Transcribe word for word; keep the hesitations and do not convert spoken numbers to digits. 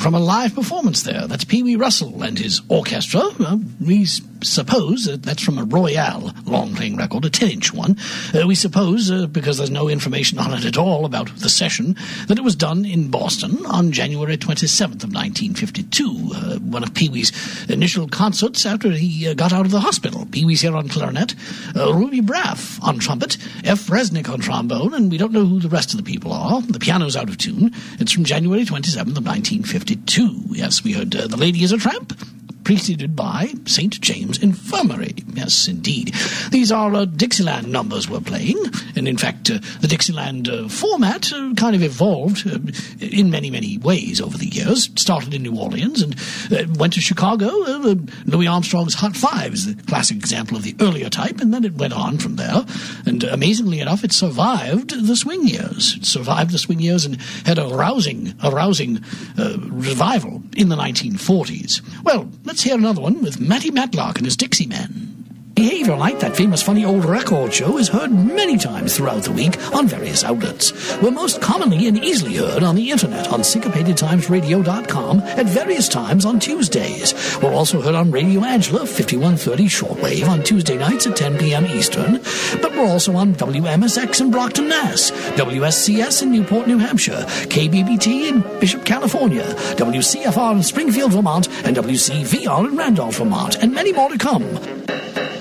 from a live performance there. That's Pee Wee Russell and his orchestra. Well, we s- suppose uh, that's from a Royale long-playing record, a ten-inch one. Uh, we suppose, uh, because there's no information on it at all about the session, that it was done in Boston on January twenty-seventh of nineteen fifty-two, uh, one of Pee Wee's initial concerts after he uh, got out of the hospital. Pee Wee's here on clarinet, uh, Ruby Braff on trumpet, F. Resnick on trombone, and we don't know who the rest of the people are. The piano's out of tune. It's from January twenty-seventh of nineteen fifty-two. Yes, we heard uh, The Lady is a Tramp, preceded by Saint James Infirmary. Yes, indeed. These are uh, Dixieland numbers we're playing, and in fact, uh, the Dixieland uh, format uh, kind of evolved uh, in many, many ways over the years. Started in New Orleans and uh, went to Chicago. Uh, Louis Armstrong's Hot Five is the classic example of the earlier type, and then it went on from there. And uh, amazingly enough, it survived the swing years. It survived the swing years and had a rousing, a rousing uh, revival in the nineteen forties. Well, let's hear another one with Matty Matlock and his Dixie Men. Behavior Night, that famous funny old record show, is heard many times throughout the week on various outlets. We're most commonly and easily heard on the internet on syncopated times radio dot com at various times on Tuesdays. We're also heard on Radio Angela, fifty-one thirty shortwave on Tuesday nights at ten p.m. Eastern. But we're also on W M S X in Brockton, Mass, W S C S in Newport, New Hampshire, K B B T in Bishop, California, W C F R in Springfield, Vermont, and W C V R in Randolph, Vermont, and many more to come.